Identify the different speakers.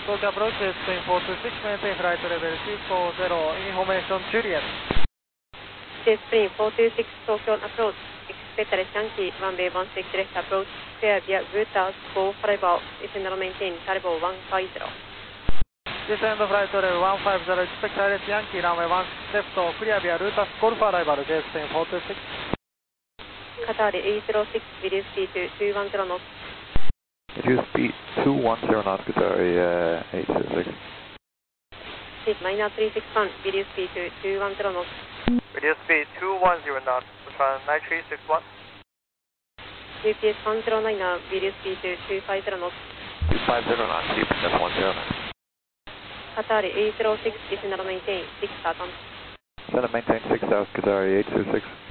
Speaker 1: approach approach, Spring 426, maintain flight level 240, information Juliet.
Speaker 2: Spring 426, Tokyo approach, expect Yankee, runway 16 direct approach, clear via Butas 450, descend maintain, Taribo 150.
Speaker 1: Descend flight level 150, expect direct Yankee, runway 16 left, clear via Butas Golf arrival, Spring 426.
Speaker 2: Qatar 806, reduce speed to 210 knots.
Speaker 3: Reduce speed 210 knots, Qatar 806.
Speaker 2: Speed minus 361, reduce speed to 210 knots.
Speaker 4: Reduce speed 210 knots, Qatar 9361.
Speaker 2: GPS 109 now, reduce speed to 250 knots.
Speaker 3: 250 knots, GPS 109.
Speaker 2: Qatar 806, descend maintain 6,000.
Speaker 3: Descend maintain 6000, Qatar 806.